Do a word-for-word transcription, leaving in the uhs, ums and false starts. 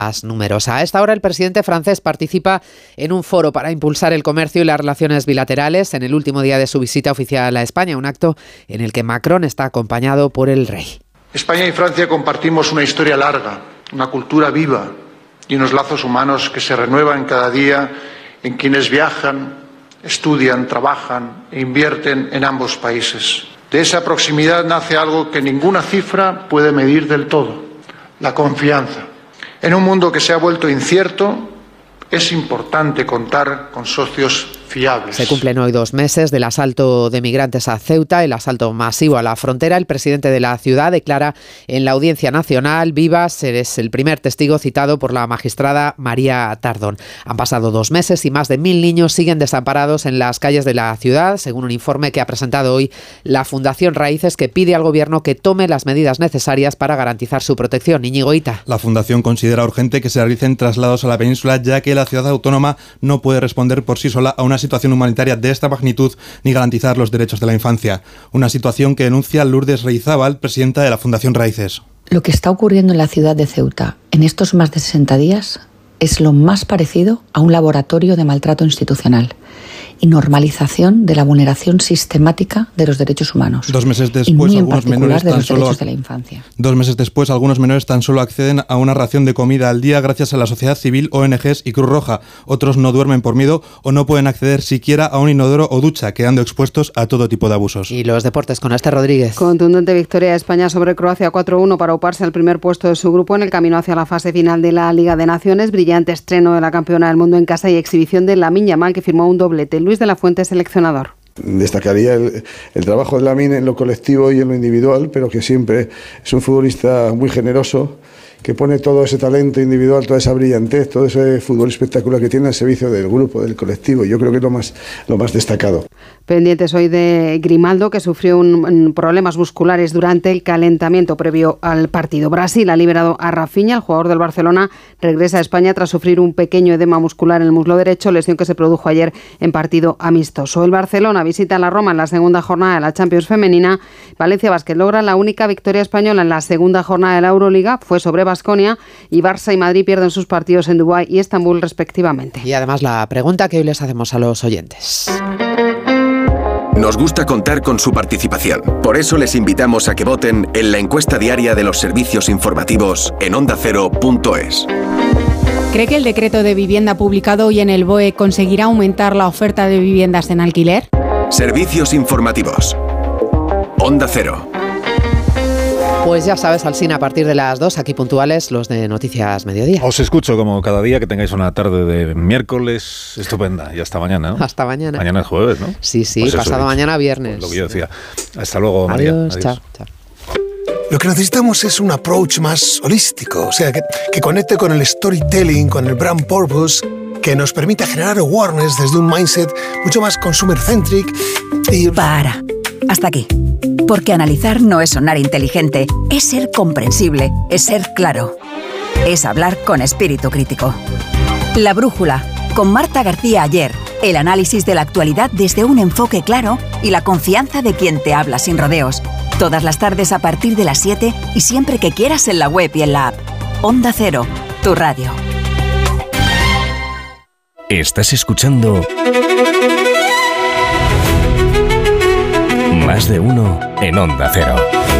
numerosa. A esta hora el presidente francés participa en un foro para impulsar el comercio y las relaciones bilaterales en el último día de su visita oficial a España, un acto en el que Macron está acompañado por el rey. España y Francia compartimos una historia larga, una cultura viva y unos lazos humanos que se renuevan cada día en quienes viajan, estudian, trabajan e invierten en ambos países. De esa proximidad nace algo que ninguna cifra puede medir del todo: la confianza. En un mundo que se ha vuelto incierto, es importante contar con socios fiables. Se cumplen hoy dos meses del asalto de migrantes a Ceuta, el asalto masivo a la frontera. El presidente de la ciudad declara en la Audiencia Nacional: Vivas, eres el primer testigo citado por la magistrada María Tardón. Han pasado dos meses y más de mil niños siguen desamparados en las calles de la ciudad, según un informe que ha presentado hoy la Fundación Raíces, que pide al gobierno que tome las medidas necesarias para garantizar su protección. Íñigo Hita. La Fundación considera urgente que se realicen traslados a la península, ya que la ciudad autónoma no puede responder por sí sola a una situación humanitaria de esta magnitud ni garantizar los derechos de la infancia. Una situación que denuncia Lourdes Reizábal, presidenta de la Fundación Raíces. Lo que está ocurriendo en la ciudad de Ceuta en estos más de sesenta días es lo más parecido a un laboratorio de maltrato institucional y normalización de la vulneración sistemática de los derechos humanos. Dos meses después, algunos menores tan solo de la infancia. Dos meses después, algunos menores tan solo acceden a una ración de comida al día gracias a la sociedad civil, O N Ges y Cruz Roja. Otros no duermen por miedo o no pueden acceder siquiera a un inodoro o ducha, quedando expuestos a todo tipo de abusos. Y los deportes con Esther Rodríguez. Contundente victoria de España sobre Croacia cuatro uno para uparse al primer puesto de su grupo en el camino hacia la fase final de la Liga de Naciones. Brillante estreno de la campeona del mundo en casa y exhibición de Lamine Yamal, que firmó un doblete. Luis de la Fuente, seleccionador. Destacaría el, el trabajo de Lamine en lo colectivo y en lo individual, pero que siempre es un futbolista muy generoso, que pone todo ese talento individual, toda esa brillantez, todo ese fútbol espectacular que tiene al servicio del grupo, del colectivo. Yo creo que es lo más, lo más destacado. Pendientes hoy de Grimaldo, que sufrió un, un problemas musculares durante el calentamiento previo al partido. Brasil ha liberado a Rafinha, el jugador del Barcelona, regresa a España tras sufrir un pequeño edema muscular en el muslo derecho, lesión que se produjo ayer en partido amistoso. El Barcelona visita la Roma en la segunda jornada de la Champions femenina. Valencia Basket logra la única victoria española en la segunda jornada de la Euroliga, fue sobre Baskonia, y Barça y Madrid pierden sus partidos en Dubái y Estambul respectivamente. Y además la pregunta que hoy les hacemos a los oyentes. Nos gusta contar con su participación. Por eso les invitamos a que voten en la encuesta diaria de los servicios informativos en onda cero punto es. ¿Cree que el decreto de vivienda publicado hoy en el B O E conseguirá aumentar la oferta de viviendas en alquiler? Servicios informativos. Onda Cero. Pues ya sabes, Alsina, a partir de las dos, aquí puntuales, los de Noticias Mediodía. Os escucho como cada día, que tengáis una tarde de miércoles estupenda. Y hasta mañana, ¿no? Hasta mañana. Mañana es jueves, ¿no? Sí, sí, pues pasado mañana viernes. Pues lo que yo decía. Hasta luego, María. Adiós, Adiós. Chao, chao. Lo que necesitamos es un approach más holístico, o sea, que, que conecte con el storytelling, con el brand purpose, que nos permita generar awareness desde un mindset mucho más consumer-centric y... Para. Hasta aquí. Porque analizar no es sonar inteligente, es ser comprensible, es ser claro. Es hablar con espíritu crítico. La Brújula, con Marta García Ayer. El análisis de la actualidad desde un enfoque claro y la confianza de quien te habla sin rodeos. Todas las tardes a partir de las siete y siempre que quieras en la web y en la app. Onda Cero, tu radio. Estás escuchando Más de Uno en Onda Cero.